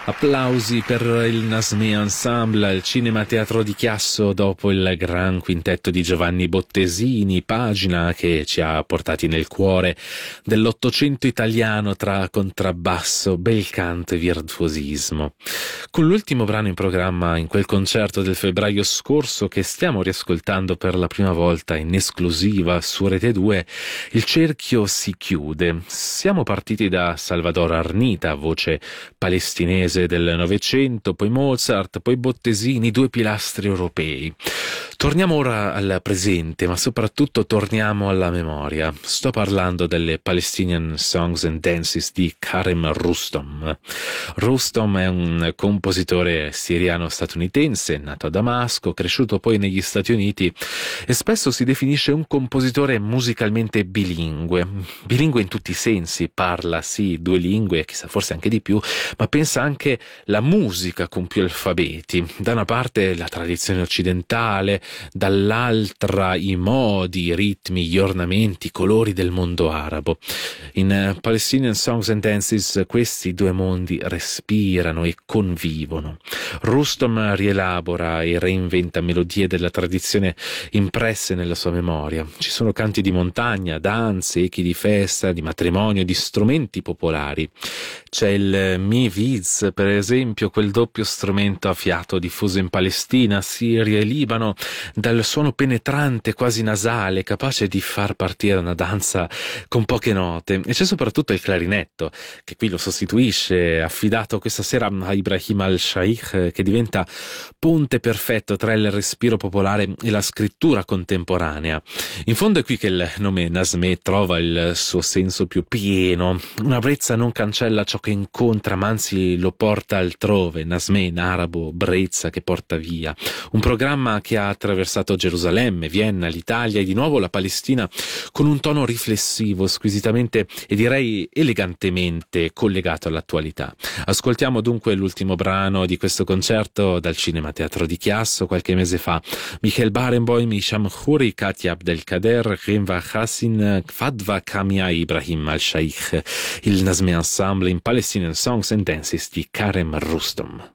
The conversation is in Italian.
Applausi per il Nasmé Ensemble al Cinema Teatro di Chiasso dopo il gran quintetto di Giovanni Bottesini, pagina che ci ha portati nel cuore dell'Ottocento italiano tra contrabbasso, bel canto e virtuosismo. Con l'ultimo brano in programma in quel concerto del febbraio scorso che stiamo riascoltando per la prima volta in esclusiva su Rete 2, il cerchio si chiude. Siamo partiti da Salvador Arnita, voce palestinese del Novecento, poi Mozart, poi Bottesini, due pilastri europei. Torniamo ora al presente, ma soprattutto torniamo alla memoria. Sto parlando delle Palestinian Songs and Dances di Karem Rustom. Rustom è un compositore siriano-statunitense, nato a Damasco, cresciuto poi negli Stati Uniti e spesso si definisce un compositore musicalmente bilingue. Bilingue in tutti i sensi, parla sì due lingue, chissà forse anche di più, ma pensa anche la musica con più alfabeti. Da una parte la tradizione occidentale, dall'altra i modi, i ritmi, gli ornamenti, i colori del mondo arabo. In Palestinian Songs and Dances questi due mondi respirano e convivono. Rustom rielabora e reinventa melodie della tradizione impresse nella sua memoria. Ci sono canti di montagna, danze, echi di festa, di matrimonio, di strumenti popolari. C'è il mi-viz, per esempio, quel doppio strumento a fiato diffuso in Palestina, Siria e Libano, dal suono penetrante, quasi nasale, capace di far partire una danza con poche note. E c'è soprattutto il clarinetto, che qui lo sostituisce, affidato questa sera a Ibrahim al-Shaikh, che diventa ponte perfetto tra il respiro popolare e la scrittura contemporanea. In fondo è qui che il nome Nasmé trova il suo senso più pieno. Una brezza non cancella ciò che incontra, ma anzi lo porta altrove. Nasmé in arabo, brezza che porta via. Un programma che ha attraversato Gerusalemme, Vienna, l'Italia e di nuovo la Palestina con un tono riflessivo, squisitamente e direi elegantemente collegato all'attualità. Ascoltiamo dunque l'ultimo brano di questo concerto dal Cinema Teatro di Chiasso qualche mese fa. Michael Barenboim, Hisham Khoury, Katia Abdelkader, Renva Hassin, Fadwa Kamia, Ibrahim al-Shaikh. Il Nasmé Ensemble in Palestinian Songs and Dances di Karem Rustom.